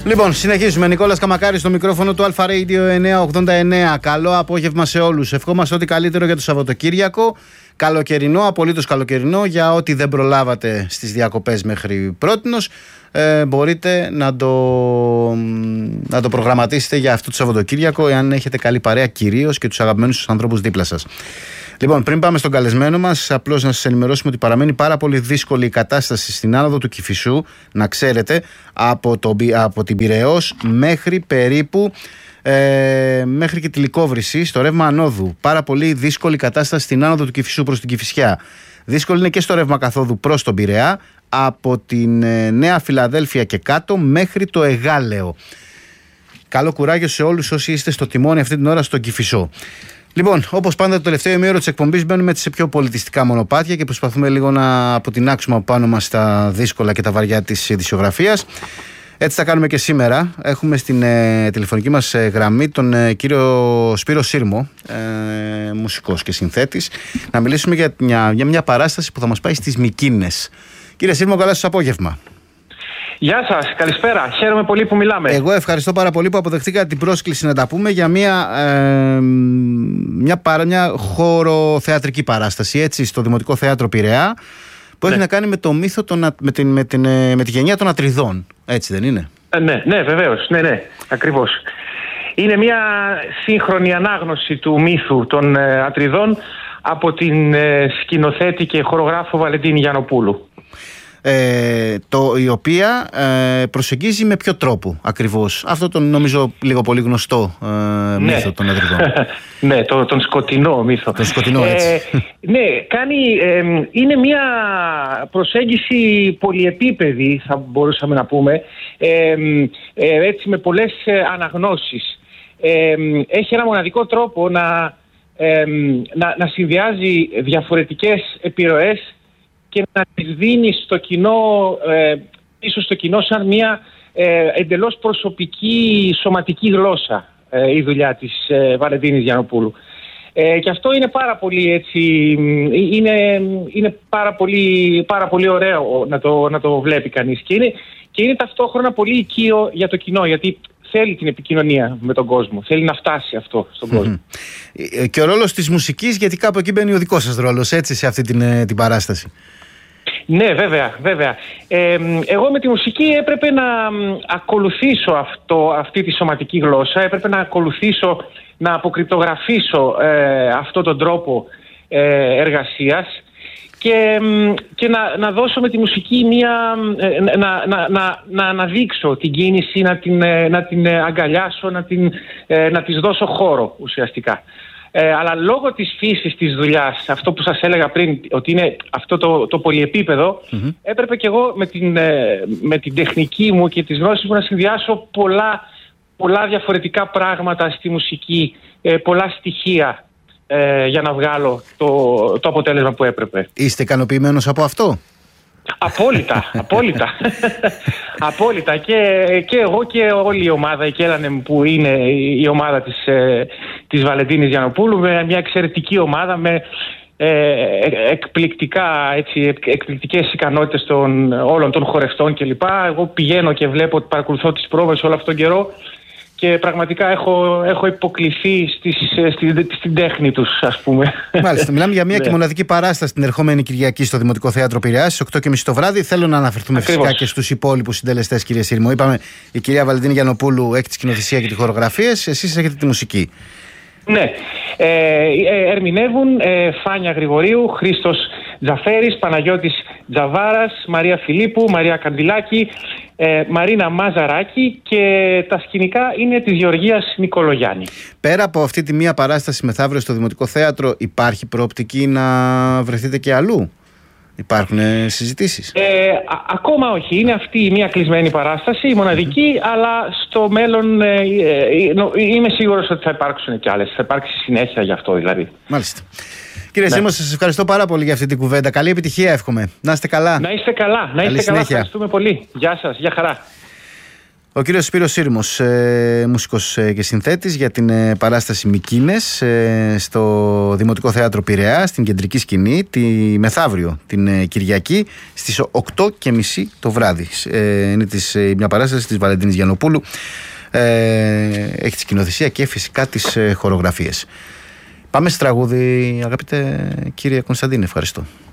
Λοιπόν, συνεχίζουμε. Νικόλας Καμακάρης στο μικρόφωνο του Αλφα Radio 989. Καλό απόγευμα σε όλους. Ευχόμαστε ό,τι καλύτερο για το Σαββατοκύριακο. Καλοκαιρινό, απολύτως καλοκαιρινό. Για ό,τι δεν προλάβατε στις διακοπές μέχρι πρότινος, μπορείτε να το προγραμματίσετε για αυτό το Σαββατοκύριακο, εάν έχετε καλή παρέα κυρίως και τους αγαπημένους σας ανθρώπους δίπλα σας. Λοιπόν, πριν πάμε στον καλεσμένο μας, απλώς να σας ενημερώσουμε ότι παραμένει πάρα πολύ δύσκολη η κατάσταση στην άνοδο του Κηφισού, να ξέρετε, από την Πειραιώς μέχρι περίπου μέχρι και τη Λυκόβρηση, στο ρεύμα ανόδου. Πάρα πολύ δύσκολη κατάσταση στην άνοδο του Κηφισού προς την Κηφισιά. Δύσκολη είναι και στο ρεύμα καθόδου προς τον Πειραιά, από την Νέα Φιλαδέλφια και κάτω μέχρι το Εγάλεο. Καλό κουράγιο σε όλους όσοι είστε στο τιμόνι αυτή την ώρα στον Κηφισό. Λοιπόν, όπως πάντα, το τελευταίο ημίωρο της εκπομπής μπαίνουμε σε πιο πολιτιστικά μονοπάτια και προσπαθούμε λίγο να αποτινάξουμε από πάνω μας τα δύσκολα και τα βαριά της ειδησιογραφίας. Έτσι θα κάνουμε και σήμερα. Έχουμε στην τηλεφωνική μας γραμμή τον κύριο Σπύρο Σύρμο, μουσικός και συνθέτης, να μιλήσουμε για μια παράσταση που θα μας πάει στις Μυκήνες. Κύριε Σύρμο, καλά σας απόγευμα. Γεια σας, καλησπέρα. Χαίρομαι πολύ που μιλάμε. Εγώ ευχαριστώ πάρα πολύ που αποδεχτήκατε την πρόσκληση να τα πούμε για μια χωροθεατρική παράσταση, έτσι, στο Δημοτικό Θέατρο Πειραιά, που έχει να κάνει με το μύθο με τη γενιά των Ατριδών. Έτσι δεν είναι? Ναι, βεβαίως. Ναι, ακριβώς. Είναι μια σύγχρονη ανάγνωση του μύθου των Ατριδών από την σκηνοθέτη και χορογράφο Βαλεντίνη Γιαννοπούλου. Η οποία προσεγγίζει με ποιο τρόπο ακριβώς αυτό τον νομίζω λίγο πολύ γνωστό μύθο των Ατριδών? Ναι, τον σκοτεινό μύθο. Τον σκοτεινό, έτσι. Ναι, είναι μια προσέγγιση πολυεπίπεδη, θα μπορούσαμε να πούμε, έτσι, με πολλές αναγνώσεις. Έχει ένα μοναδικό τρόπο να συνδυάζει διαφορετικές επιρροές και να τις δίνει στο κοινό, ίσως στο κοινό, σαν μια εντελώς προσωπική σωματική γλώσσα, η δουλειά της Βαλεντίνης Γιαννοπούλου. Και αυτό είναι πάρα πολύ, έτσι, είναι πάρα πολύ ωραίο να το βλέπει κανείς. Και είναι ταυτόχρονα πολύ οικείο για το κοινό, γιατί θέλει την επικοινωνία με τον κόσμο. Θέλει να φτάσει αυτό στον κόσμο. Και ο ρόλος της μουσικής, γιατί κάπου εκεί μπαίνει ο δικός σας ρόλος, έτσι, σε αυτή την παράσταση. Ναι, βέβαια. Εγώ με τη μουσική έπρεπε να ακολουθήσω αυτή τη σωματική γλώσσα. Έπρεπε να ακολουθήσω, να αποκρυπτογραφήσω αυτόν τον τρόπο εργασίας και να δώσω με τη μουσική να αναδείξω την κίνηση, να την αγκαλιάσω, να της δώσω χώρο ουσιαστικά. Αλλά λόγω της φύσης της δουλειάς, αυτό που σας έλεγα πριν, ότι είναι αυτό το πολυεπίπεδο, έπρεπε και εγώ με την τεχνική μου και τις γνώσεις μου να συνδυάσω πολλά διαφορετικά πράγματα στη μουσική, πολλά στοιχεία για να βγάλω το αποτέλεσμα που έπρεπε. Είστε ικανοποιημένος από αυτό? Απόλυτα. Απόλυτα. Και εγώ και όλη η ομάδα, η Κέλανεμ, που είναι η ομάδα της Βαλεντίνης Γιαννοπούλου, με μια εξαιρετική ομάδα, με εκπληκτικές ικανότητες όλων των χορευτών κλπ. Εγώ πηγαίνω και βλέπω, παρακολουθώ τις πρόβες όλο αυτόν τον καιρό και πραγματικά έχω υποκληθεί στην τέχνη τους, ας πούμε. Μάλιστα. Μιλάμε για μια και μοναδική παράσταση την ερχόμενη Κυριακή στο Δημοτικό Θέατρο Πειραιάς στις 8:30 το βράδυ. Θέλω να αναφερθούμε φυσικά και στους υπόλοιπους συντελεστές, κύριε Σύρμο. Είπαμε, η κυρία Βαλεντίνη Γιαννοπούλου έχει τη σκηνοθεσία και τη χορογραφία. Εσείς έχετε τη μουσική. Ναι. Ερμηνεύουν Φάνια Γρηγορίου, Χρήστος Τζαφέρης, Παναγιώτης Τζαβάρας, Μαρία Φιλίππου, Μαρία Καντιλάκη, Μαρίνα Μαζαράκη, και τα σκηνικά είναι της Γεωργίας Νικολογιάννη. Πέρα από αυτή τη μία παράσταση μεθαύριο στο Δημοτικό Θέατρο, υπάρχει προοπτική να βρεθείτε και αλλού? Υπάρχουν συζητήσεις? Ακόμα όχι. Είναι αυτή η μία κλεισμένη παράσταση, η μοναδική, αλλά στο μέλλον είμαι σίγουρος ότι θα υπάρξουν και άλλες. Θα υπάρξει συνέχεια γι' αυτό δηλαδή. Μάλιστα. Κύριε Σύρμο, σας ευχαριστώ πάρα πολύ για αυτή την κουβέντα. Καλή επιτυχία, εύχομαι. Να είστε καλά. Να είστε καλά. Ευχαριστούμε πολύ. Γεια σας. Γεια χαρά. Ο κύριος Σπύρος Σύρμος, μουσικός και συνθέτης, για την παράσταση Μικίνες στο Δημοτικό Θέατρο Πειραιά, στην κεντρική σκηνή, τη μεθαύριο την Κυριακή στις 8:30 το βράδυ. Είναι μια παράσταση της Βαλεντίνης Γιαννοπούλου. Έχει τη σκηνοθεσία και φυσικά τις χορογραφίες. Πάμε στο τραγούδι, αγαπητέ κύριε Κωνσταντίνε, ευχαριστώ.